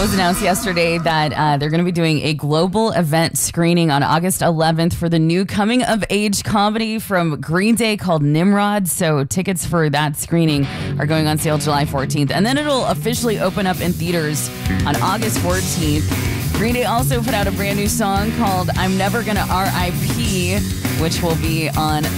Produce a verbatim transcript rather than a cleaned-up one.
was announced yesterday that uh, they're going to be doing a global event screening on August eleventh for the new coming-of-age comedy from Green Day called Nimrod. So tickets for that screening are going on sale July fourteenth. And then it'll officially open up in theaters on August fourteenth. Green Day also put out a brand new song called I'm Never Gonna R I P, which will be on